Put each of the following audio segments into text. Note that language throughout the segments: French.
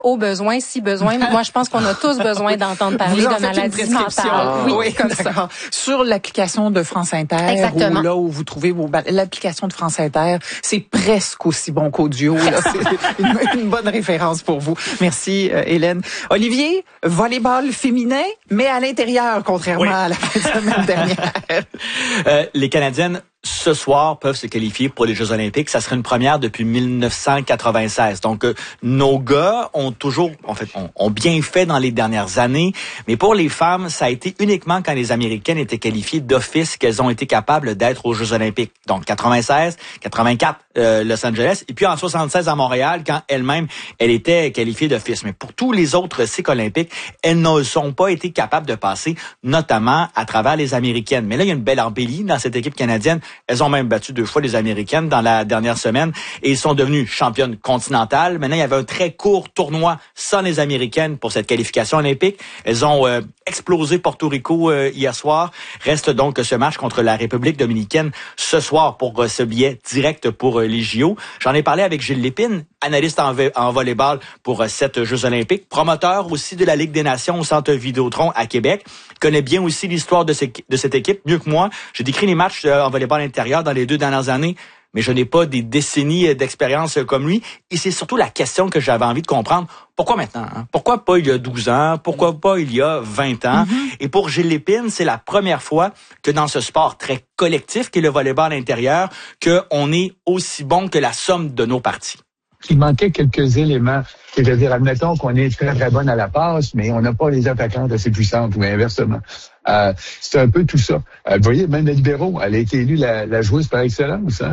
au besoin, si besoin. Moi, je pense qu'on a tous besoin d'entendre parler de maladies mentales. Oui, comme ça. Sur l'application de France Inter, exactement. ou là où vous trouvez l'application de France Inter, c'est presque aussi bon qu'audio. C'est une bonne référence pour vous. Merci, Hélène. Olivier, volleyball féminin, mais à l'intérieur, contrairement à la fin de semaine dernière. Les Canadiennes, ce soir, peuvent se qualifier pour les Jeux olympiques. Ça serait une première depuis 1996. Donc, nos gars ont bien fait dans les dernières années. Mais pour les femmes, ça a été uniquement quand les Américaines étaient qualifiées d'office qu'elles ont été capables d'être aux Jeux olympiques. Donc, 96, 84, Los Angeles. Et puis, en 76 à Montréal, quand elle était qualifiée d'office. Mais pour tous les autres cycles olympiques, elles ne sont pas été capables de passer, notamment à travers les Américaines. Mais là, il y a une belle embellie dans cette équipe canadienne. Elles ont même battu 2 fois les Américaines dans la dernière semaine et ils sont devenus championnes continentales. Maintenant, il y avait un très court tournoi sans les Américaines pour cette qualification olympique. Elles ont explosé Porto Rico hier soir. Reste donc ce match contre la République dominicaine ce soir pour ce billet direct pour les JO. J'en ai parlé avec Gilles Lépine, analyste en volleyball pour cette Jeux olympiques, promoteur aussi de la Ligue des Nations au Centre Vidéotron à Québec. Il connaît bien aussi l'histoire de cette équipe, mieux que moi. J'ai décrit les matchs en volleyball intérieur dans les 2 dernières années, mais je n'ai pas des décennies d'expérience comme lui. Et c'est surtout la question que j'avais envie de comprendre. Pourquoi maintenant? Pourquoi pas il y a 12 ans? Pourquoi pas il y a 20 ans? Et pour Gilles Lépine, c'est la première fois que dans ce sport très collectif qu'est le volleyball intérieur, qu'on est aussi bon que la somme de nos parties. Il manquait quelques éléments. C'est-à-dire, admettons qu'on est très, très bonne à la passe, mais on n'a pas les attaquantes assez puissantes, ou inversement. C'est un peu tout ça. Vous voyez, même la libéraux, elle a été élue la joueuse par excellence,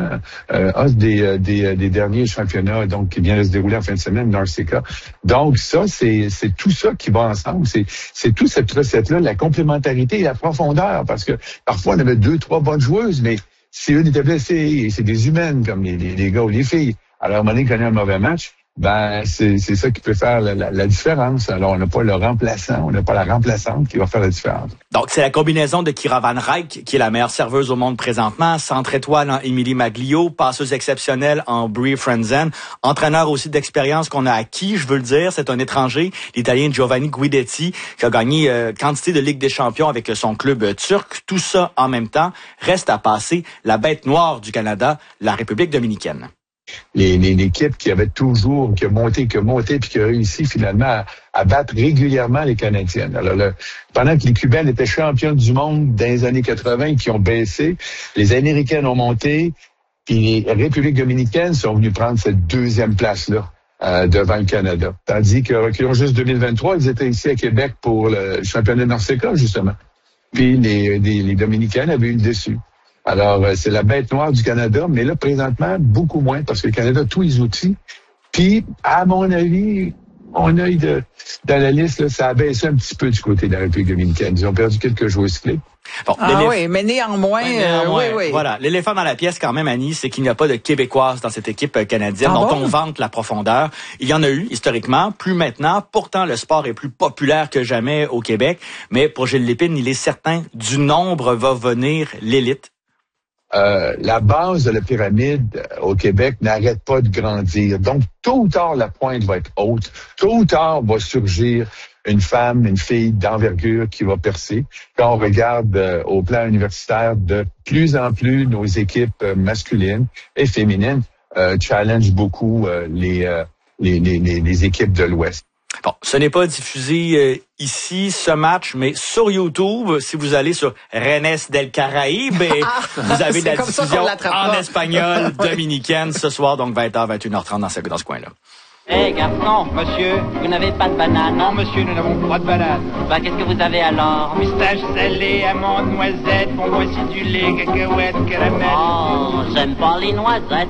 des derniers championnats, donc, qui vient de se dérouler en fin de semaine, Narsika. Donc, ça, c'est tout ça qui va ensemble. C'est toute cette recette-là, la complémentarité et la profondeur, parce que parfois, on avait 2, 3 bonnes joueuses, mais si une était blessée, et c'est des humaines, comme les gars ou les filles, alors, à un moment donné, qu'on a un mauvais match, c'est ça qui peut faire la différence. Alors, on n'a pas le remplaçant, on n'a pas la remplaçante qui va faire la différence. Donc, c'est la combinaison de Kira Van Rijk, qui est la meilleure serveuse au monde présentement, centre étoile en Émilie Maglio, passeuse exceptionnelle en Brie Frenzen, entraîneur aussi d'expérience qu'on a acquis, je veux le dire, c'est un étranger, l'Italien Giovanni Guidetti, qui a gagné quantité de Ligue des Champions avec son club turc. Tout ça en même temps, reste à passer la bête noire du Canada, la République dominicaine. L'équipe qui a monté, puis qui a réussi finalement à battre régulièrement les Canadiennes. Alors, pendant que les Cubaines étaient championnes du monde dans les années 80, qui ont baissé, les Américaines ont monté, puis les Républiques dominicaines sont venues prendre cette 2e place-là devant le Canada. Tandis que, reculons juste 2023, ils étaient ici à Québec pour le championnat de Narsika, justement. Puis les Dominicaines avaient eu le dessus. Alors, c'est la bête noire du Canada, mais là, présentement, beaucoup moins, parce que le Canada a tous les outils. Puis, à mon avis, mon œil dans la liste, là, ça a baissé un petit peu du côté de la République dominicaine. Ils ont perdu quelques joueuses clés. Bon, oui, mais néanmoins, oui. Voilà. L'éléphant dans la pièce, quand même, Annie, c'est qu'il n'y a pas de Québécoises dans cette équipe canadienne dont on vante la profondeur. Il y en a eu, historiquement, plus maintenant. Pourtant, le sport est plus populaire que jamais au Québec. Mais pour Gilles Lépine, il est certain, du nombre va venir l'élite. La base de la pyramide au Québec n'arrête pas de grandir. Donc, tôt ou tard, la pointe va être haute. Tôt ou tard, va surgir une femme, une fille d'envergure qui va percer. Quand on regarde au plan universitaire, de plus en plus, nos équipes masculines et féminines challenge beaucoup les équipes de l'Ouest. Bon, ce n'est pas diffusé ici, ce match, mais sur YouTube, si vous allez sur Renes del Caraïbe, vous avez la diffusion en espagnol dominicaine ce soir, donc 20h, 21h30 dans ce coin-là. Hé, garçon, monsieur, vous n'avez pas de banane? Non, monsieur, nous n'avons pas de banane. Bah, qu'est-ce que vous avez alors? Pistache salée, amande, noisette, bonbons acidulés, cacahuètes, caramel. Oh, j'aime pas les noisettes.